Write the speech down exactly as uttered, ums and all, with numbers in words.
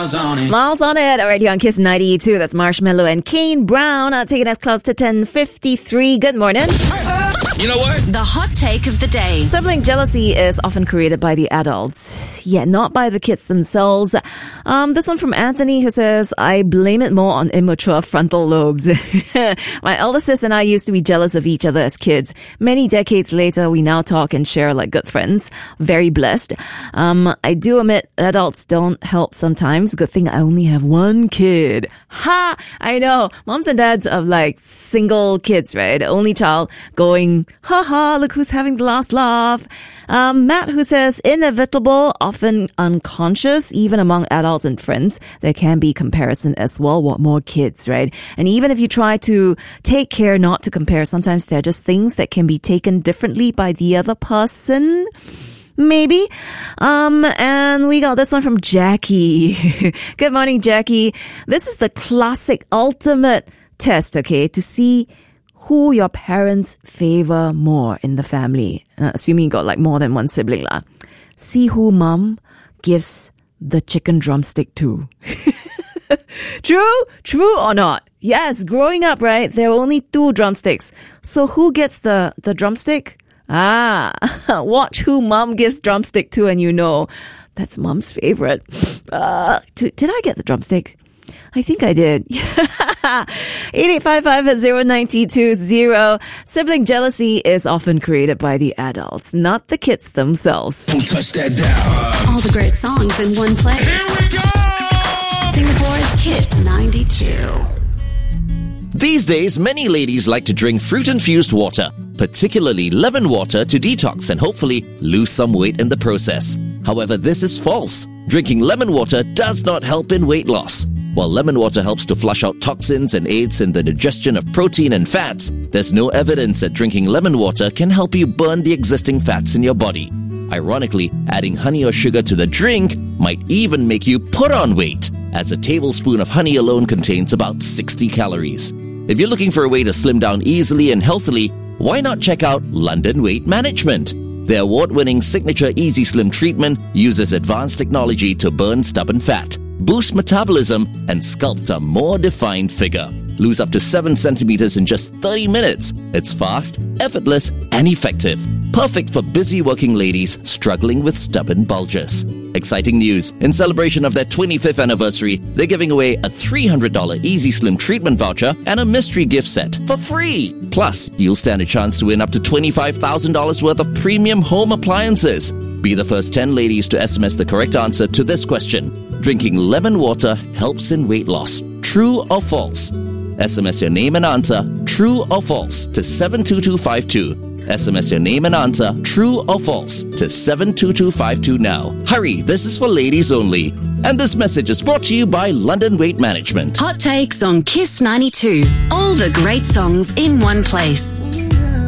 Miles on it. Miles on it, already on Kiss ninety-two. That's Marshmello and Kane Brown. Uh, taking us close to ten fifty-three. Good morning. You know what? The hot take of the day. Sibling jealousy is often created by the adults, yet not by the kids themselves. Um, this one from Anthony, who says, I blame it more on immature frontal lobes. My elder sis and I used to be jealous of each other as kids. Many decades later, we now talk and share like good friends. Very blessed. Um, I do admit adults don't help sometimes. Good thing I only have one kid. Ha! I know. Moms and dads of like single kids, right? Only child going, ha ha, look who's having the last laugh. Um, Matt, who says, inevitable, often unconscious, even among adults and friends, there can be comparison as well. What more kids, right? And even if you try to take care not to compare, sometimes there are just things that can be taken differently by the other person. Maybe. Um, and we got this one from Jackie. Good morning, Jackie. This is the classic ultimate test, okay, to see who your parents favor more in the family. Uh, assuming you got like more than one sibling lah. See who mom gives the chicken drumstick to. True? True or not? Yes, growing up, right, there were only two drumsticks. So who gets the, the drumstick? Ah, watch who mom gives drumstick to and you know that's mom's favorite. Uh, t- did I get the drumstick? I think I did. eight eight five five at zero nine two zero. Sibling jealousy is often created by the adults, not the kids themselves. Don't touch that down. All the great songs in one place. Here we go! Singapore's Kiss ninety-two. These days, many ladies like to drink fruit-infused water, particularly lemon water, to detox and hopefully lose some weight in the process. However, this is false. Drinking lemon water does not help in weight loss. While lemon water helps to flush out toxins and aids in the digestion of protein and fats, there's no evidence that drinking lemon water can help you burn the existing fats in your body. Ironically, adding honey or sugar to the drink might even make you put on weight, as a tablespoon of honey alone contains about sixty calories. If you're looking for a way to slim down easily and healthily, why not check out London Weight Management? Their award-winning signature Easy Slim treatment uses advanced technology to burn stubborn fat, boost metabolism, and sculpt a more defined figure. Lose up to seven centimeters in just thirty minutes. It's fast, effortless, and effective. Perfect for busy working ladies struggling with stubborn bulges. Exciting news. In celebration of their twenty-fifth anniversary, they're giving away a three hundred dollars Easy Slim treatment voucher and a mystery gift set for free. Plus, you'll stand a chance to win up to twenty-five thousand dollars worth of premium home appliances. Be the first ten ladies to S M S the correct answer to this question. Drinking lemon water helps in weight loss. True or false? S M S your name and answer, true or false, to seven two two five two. S M S your name and answer, true or false, to seven two two five two now. Hurry, this is for ladies only. And this message is brought to you by London Weight Management. Hot takes on Kiss ninety-two. All the great songs in one place.